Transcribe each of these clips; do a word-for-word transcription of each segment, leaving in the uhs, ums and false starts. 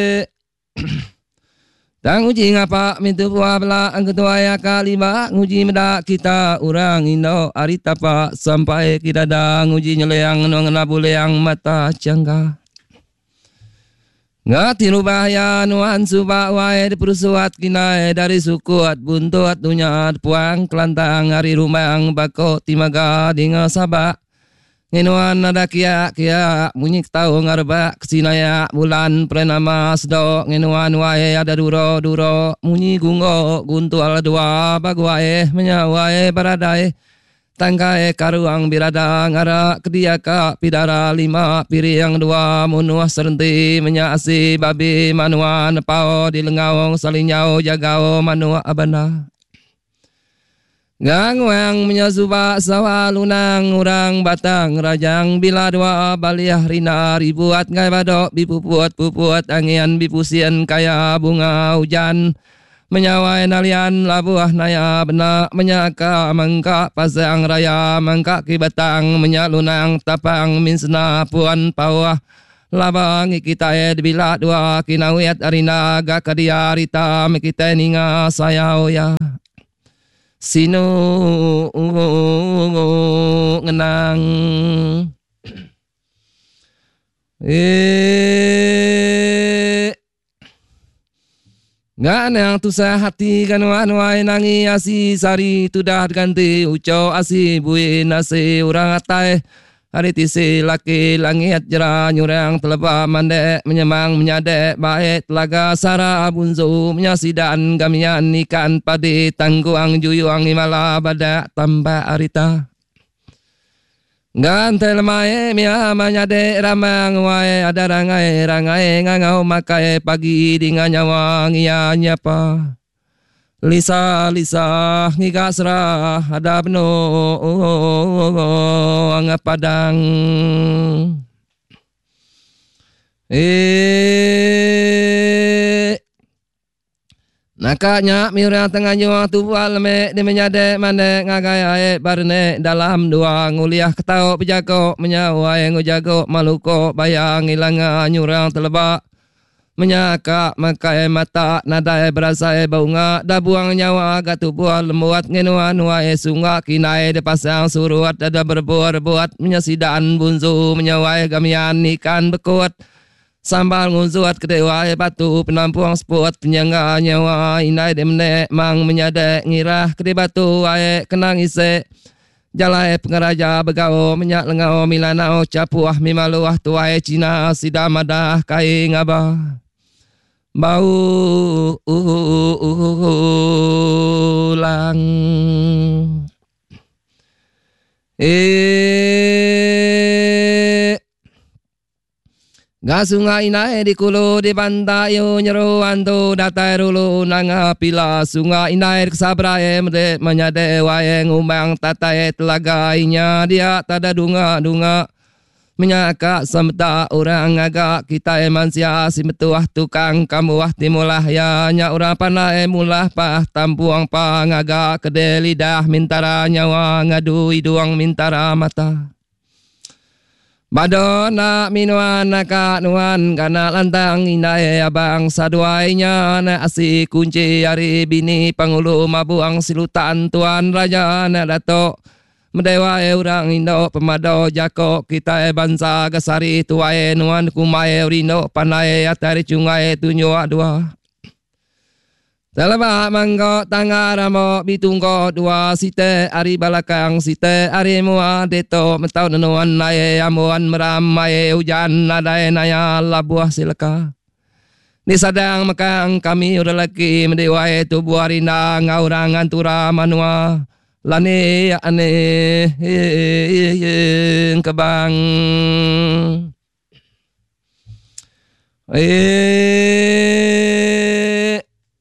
Tang uji ngapa mintu puah bela ang ketua ya kalima nguji medak kita orang Indo aritapa sampai kita dah nguji nyeleang nuang nabuleang mata cangga. Ngati bahaya nuan subak wae di perusuat kinai dari sukuat buntuat dunya puang kelantang hari rumang bako timaga dinga sabak. Nginuan nada kia kia munyik tau ngarba kesinaya bulan prenama sedok nginuan wae ada duro duro munyi gungo guntual dua bagwae menyawae baradai tangkae karuang birada ngara kediaka pidara lima piring dua munuah serenti menyasi babi manuan pao di lengawong salinyau jagao manua abana. Gangwang menyasuba sawa lunang urang batang rajang bila dua baliah rina ribuat ngai badok bipupuat pupuat angian bipusian kaya bunga hujan menyawai nalian labuah naya benak menyaka mengka pasang raya mengka kibatang menyalunang tapang minsna puan pawah labang kita ed bila dua kinawet arina gakadia rita mekita ninga sayau ya. Sino ngenang eh nganang tusah hati kanuan wae nangi asi sari tudah ganti uco asi bui nasi urang atai hari tisi laki langit jera nyurang teleba mandek menyemang menyadek baik telaga sara bunzu menyasidan gamian ikan padi tangguang juyuang imala badak tambah arita gantel mae mia menyadek ramang wae ada rangai rangai ngangau makai pagi dengan nyawang ia nyapa Lisa Lisa ngigasra ada beno angga padang eh nakanya mira tengah nyawa tubual me di menyade mande ngagai ae barne dalam dua nguliah ketau pejago menyawa yang ngujago maluko bayang ilanga nyurang telebak menyaka makai mata nadai berasai baunga dah buang nyawa gatubuah lembuat ngenuan wae sunga kinai de pasang suruat ada berbuat-buat menyasidaan bunzu menyawai gamian ikan bekuat sambal nguzuat kedewae batu penampuang spot penyangga nyawa inai de menek mang menyadek ngirah kede batu wae kenang ise jalai pengaraja begao menyak lengao milanao capuah mimaluah tuai Cina sidamadah kai ngabah bau ulang eh gasunga inae di kulo di bantayo nyeruan tu datai rulu nanga pila sunga inae kesabrae mede menyade wae ngumang tatai telagainya dia tada dunga dunga menyaka semta orang agak kita emansia si metuah tukang kamu wah timulah ya nya orang panai mulah pah tampuang pa ngaga kede lidah mintara nyawa ngadu iduang mintara mata badona minuan naka nuan kana lantang inai abang saduainya na asi kunci hari bini pangulu mabuang silutan tuan raja na dato Medewa orang Indo pemado jako kita e bangsa gasari tuae nuan kumae Rindo panai atari cungai tunyo dua. Teleba manggo tangaramo bitunggo dua site ari balakang site ari mua deto mentau nuan nae amuan meram mae hujan nadai naya labuah silaka. Ni sadang makang kami udah lagi medewa itu buarina ngaurang antura manua. Lane ane kebang eh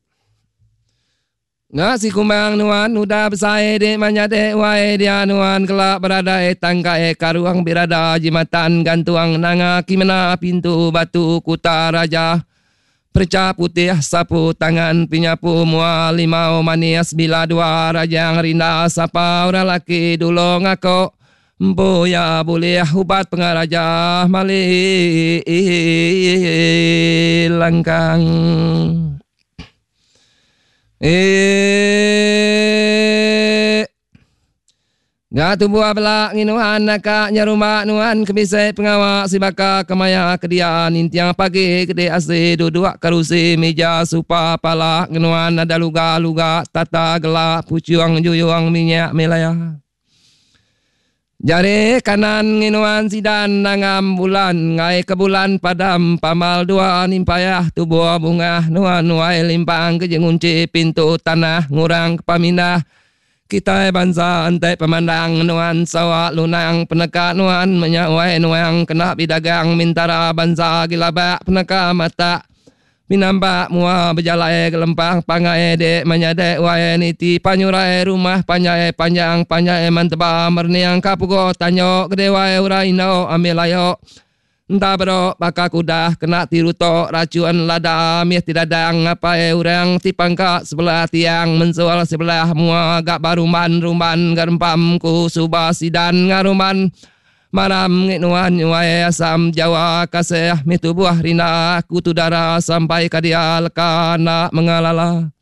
ngasi kumbang nuan udah besai de manyade wae dia nuan kelak berada e tangka e karuang birada jimatan gantuang nanga kimena pintu batu kuta raja perca putih sapu tangan pinyapu mua limau manias bila dua rajang rinda sapa orang laki dulu ngako Boya boleh ubat pengaraja mali langkang. Eh Gatu buah belak nginuhan nakak nyaruma nuan kebisai pengawak si baka kemaya kediaan intiang pagi kede ase duduk karusi meja supa palak nginuhan ada luga-luga tata gelak pucuang juyuang minyak melaya. Jari kanan nginuan sidan nangam bulan ngai ke bulan padam pamal dua nimpayah tubuh bunga nuan nuai limpang kejengunci pintu tanah ngurang kepaminah. Kita bangsa antai pemandang nuan sawak lunang peneka nuan menyawai nuang kena bidagang mintara bangsa gilabak peneka mata minambak mua berjalai gelempang pangai dek menyadek wai niti panyurai rumah panjai panjang panjai manteba merniang kapugo tanyok kedewai uraino ambil layok. Entah bro baka kudah kena tiru tok racuan lada mih tidak dang apa e urang tipangka sebelah tiang mensual sebelah mua gak baruman rumban garempam ku subasidan ngaruman maram ngitnuan nyuai asam Jawa kasih mih tubuh rina ku tudara sampai kadia lekana mengalala.